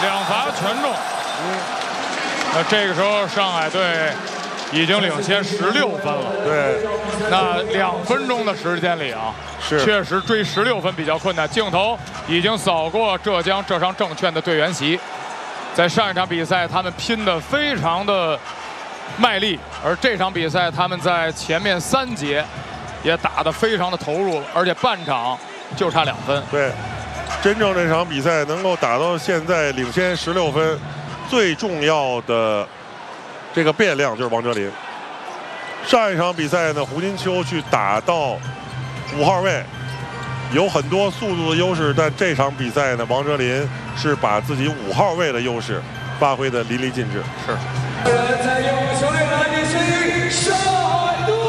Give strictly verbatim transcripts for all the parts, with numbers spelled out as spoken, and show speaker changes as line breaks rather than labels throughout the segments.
两罚全中。嗯，那这个时候上海队已经领先十六分了。
对，
那两分钟的时间里啊，
是
确实追十六分比较困难。镜头已经扫过浙江浙商证券的队员席，在上一场比赛他们拼得非常的卖力，而这场比赛他们在前面三节也打得非常的投入，而且半场就差两分。
对，真正这场比赛能够打到现在领先十六分，最重要的这个变量就是王哲林。上一场比赛呢，胡金秋去打到五号位，有很多速度的优势，但这场比赛呢，王哲林是把自己五号位的优势发挥的淋漓尽致。
是。
在右球队男女是上海队，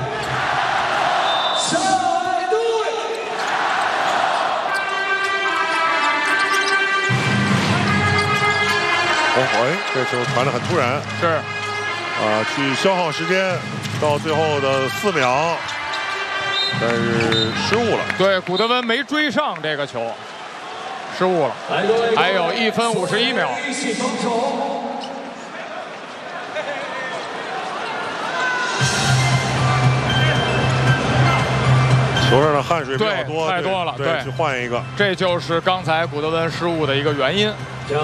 上海队。
哦，哎，这球传得很突然。
是。
啊，去消耗时间，到最后的四秒，但是失误了。
对，古德温没追上这个球，失误了。还有一分五十一秒。
球上的汗水比较多，
太多了，
对，对去换一个。
这就是刚才古德温失误的一个原因。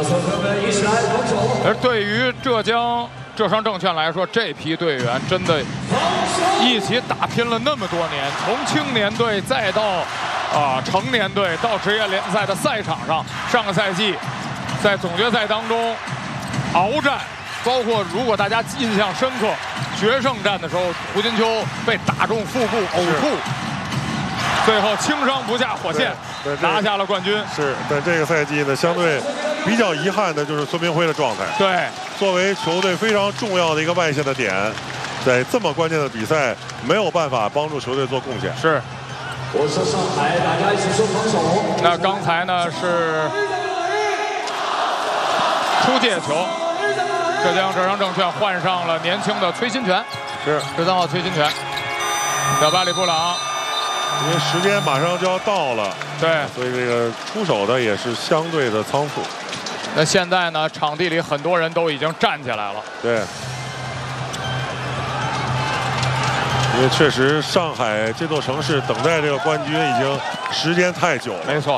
而对于浙江浙商证券来说，这批队员真的一起打拼了那么多年，从青年队再到啊、呃、成年队，到职业联赛的赛场上。上个赛季在总决赛当中鏖战，包括如果大家印象深刻，决胜战的时候，胡金秋被打中腹部呕吐。最后轻伤不下火线，拿下了冠军。
是，但这个赛季呢，相对比较遗憾的就是孙铭徽的状态。
对，
作为球队非常重要的一个外线的点，在这么关键的比赛没有办法帮助球队做贡献。
是。
我说上海，大家一起说防守。
那刚才呢是出界球，浙江浙商证券换上了年轻的崔新权，
是
十三号崔新权，小巴里布朗。
因为时间马上就要到了，
对，
所以这个出手的也是相对的仓促。
那现在呢，场地里很多人都已经站起来了。
对，因为确实上海这座城市等待这个冠军已经时间太久了。
没错，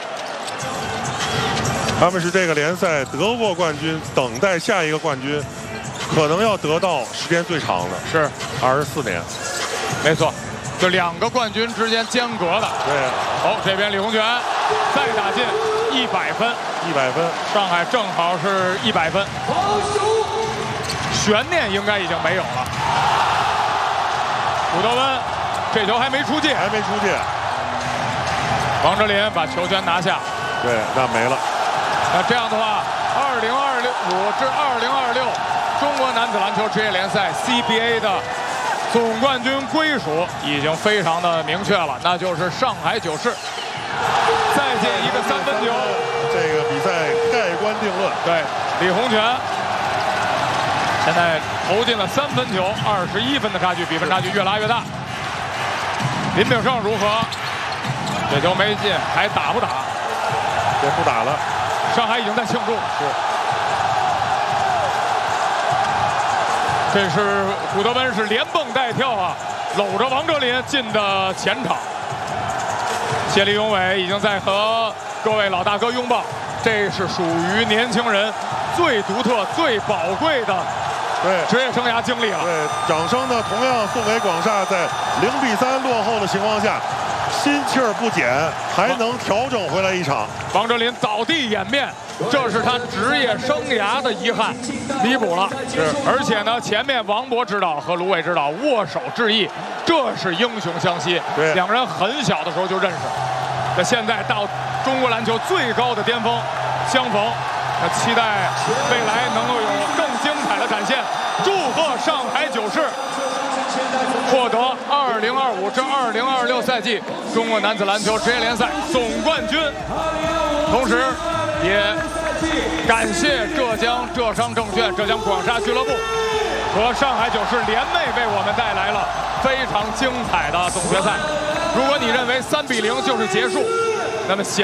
他们是这个联赛得过冠军，等待下一个冠军，可能要得到时间最长的，
是
二十四年。
没错。就两个冠军之间间隔的。
对。
哦，这边李洪权再打进一百分，
一百分，
上海正好是一百分，悬念应该已经没有了。古德温这球还没出界，
还没出界。
王哲林把球权拿下。
对，那没了。
那这样的话，二零二五至二零二六中国男子篮球职业联赛 C B A 的总冠军归属已经非常的明确了，那就是上海九世。再进一个三分球，
这个比赛盖棺定论。
对，李洪权现在投进了三分球，二十一分的差距，比分差距越拉越大。林炳胜如何？这球没进，还打不打？
也不打了。
上海已经在庆祝。
是。
这是古德温是连蹦带跳啊，搂着王哲林进的前场。谢立永伟已经在和各位老大哥拥抱，这是属于年轻人最独特、最宝贵的
对
职业生涯经历了。
对，掌声呢同样送给广厦，在零比三落后的情况下，心气儿不减，还能调整回来一场。
王哲林倒地掩面，这是他职业生涯的遗憾，弥补了。
是，
而且呢，前面王博指导和芦苇指导握手致意，这是英雄相惜。
对，
两个人很小的时候就认识，那现在到中国篮球最高的巅峰相逢，那期待未来能够有更精彩的展现。祝贺上海九世获得二零二五至二零二六赛季中国男子篮球职业联赛总冠军，同时也感谢浙江浙商证券、浙江广厦俱乐部和上海九世联袂为我们带来了非常精彩的总决赛。如果你认为三比零就是结束，那么想。